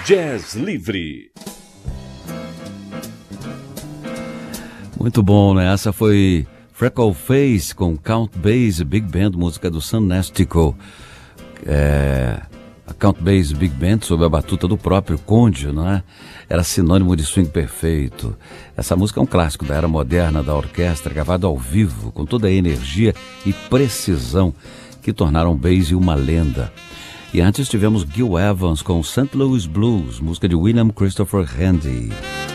Jazz Livre. Muito bom, né? Essa foi Freckle Face com Count Basie Big Band, música do Sam Nestico. A Count Basie Big Band, sob a batuta do próprio Conde, não é? Era sinônimo de swing perfeito. Essa música é um clássico da era moderna da orquestra, gravado ao vivo, com toda a energia e precisão que tornaram Basie uma lenda. E antes tivemos Gil Evans com St. Louis Blues, música de William Christopher Handy.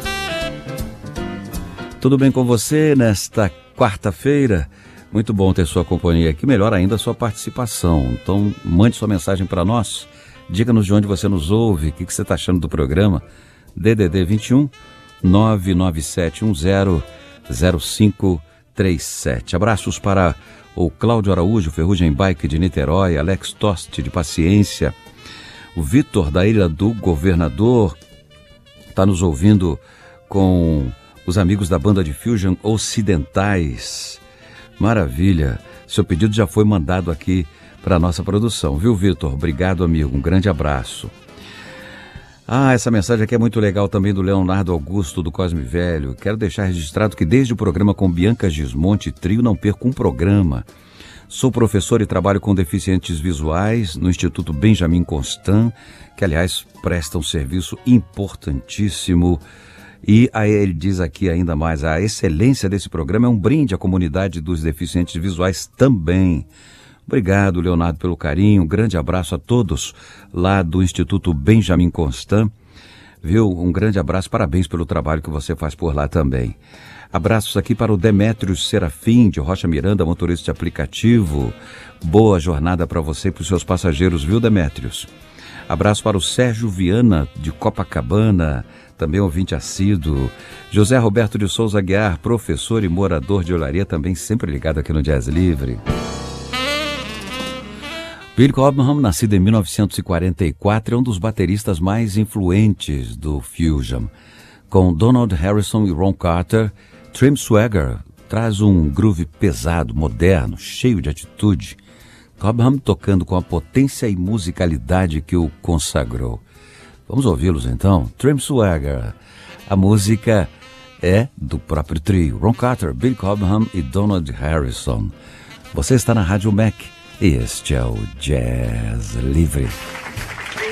Tudo bem com você nesta quarta-feira? Muito bom ter sua companhia aqui, melhor ainda a sua participação. Então mande sua mensagem para nós, diga-nos de onde você nos ouve, o que você está achando do programa. DDD 21 99710 0537. Abraços para o Cláudio Araújo, Ferrugem Bike de Niterói, Alex Toste de Paciência, o Vitor da Ilha do Governador, está nos ouvindo com os amigos da banda de Fusion Ocidentais. Maravilha, seu pedido já foi mandado aqui para a nossa produção, viu, Vitor? Obrigado, amigo, um grande abraço. Essa mensagem aqui é muito legal também do Leonardo Augusto do Cosme Velho. Quero deixar registrado que desde o programa com Bianca Gismonte Trio não perco um programa. Sou professor e trabalho com deficientes visuais no Instituto Benjamin Constant, que aliás presta um serviço importantíssimo. E aí ele diz aqui ainda mais, a excelência desse programa é um brinde à comunidade dos deficientes visuais também. Obrigado, Leonardo, pelo carinho, um grande abraço a todos lá do Instituto Benjamin Constant, viu? Um grande abraço, parabéns pelo trabalho que você faz por lá também. Abraços aqui para o Demétrios Serafim, de Rocha Miranda, motorista de aplicativo. Boa jornada para você e para os seus passageiros, viu, Demétrios? Abraço para o Sérgio Viana, de Copacabana, também ouvinte assíduo. José Roberto de Souza Aguiar, professor e morador de Olaria, também sempre ligado aqui no Jazz Livre. Billy Cobham, nascido em 1944, é um dos bateristas mais influentes do Fusion. Com Donald Harrison e Ron Carter, Trim Swagger traz um groove pesado, moderno, cheio de atitude. Cobham tocando com a potência e musicalidade que o consagrou. Vamos ouvi-los então? Trim Swagger. A música é do próprio trio, Ron Carter, Billy Cobham e Donald Harrison. Você está na Rádio Mac. Este é o Jazz Livre.